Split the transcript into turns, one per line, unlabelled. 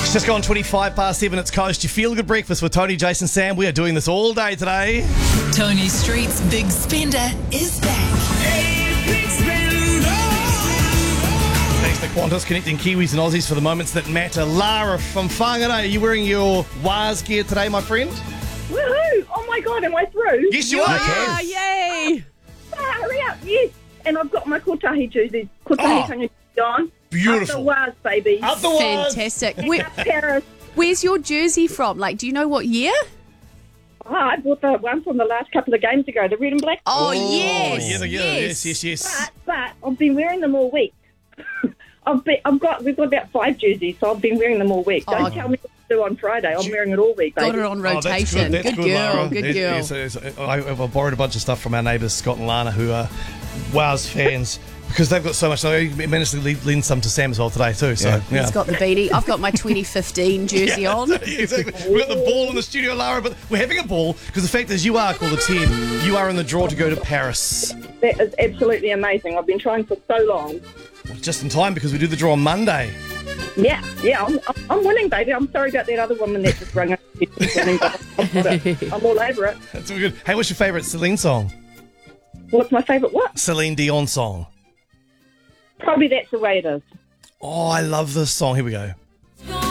It's just gone 25 past 7. It's Coast. You feel good breakfast with Tony, Jason, Sam. We are doing this all day today.
Tony Street's Big Spender is back.
Thanks to Qantas, connecting Kiwis and Aussies for the moments that matter. Lara from Whangarei, are you wearing your WAS gear today, my friend?
Woohoo! Oh my God, am I through?
Yes, you are.
Ah, yay!
Hurry up, yes. And I've got my Kotahi jerseys. Kotahi Tanga on.
Beautiful.
Up the was, baby.
Up the WAS.
Fantastic.
Up Paris.
Where's your jersey from? Like, do you know what year?
Oh, I bought the one from the last couple of games ago, the red and black.
Oh,
yes.
yes.
Yes.
But I've been wearing them all week. We've got about 5 jerseys, so I've been wearing them all week. Don't tell me what to do on Friday. I'm wearing it all week, baby.
Got it on
Oh, that's
rotation.
That's
good girl.
Lara.
Good
Yes,
girl.
yes, yes. I borrowed a bunch of stuff from our neighbours, Scott and Lana, who are WAS fans, because they've got so much. I managed to lend some to Sam as well today, too. So, yeah.
He's got the beanie. I've got my 2015 jersey on.
Exactly. We've got the ball in the studio, Lara, but we're having a ball because the fact is you are called a 10. You are in the draw to go to Paris.
That is absolutely amazing. I've been trying for so long.
Just in time because we do the draw on Monday.
Yeah, I'm winning, baby. I'm sorry about that other woman that just rang up. I'm all over it.
That's all good. Hey, what's your favourite Celine song?
What's my favourite what?
Celine Dion song.
Probably That's the Way It Is.
Oh, I love this song. Here we go.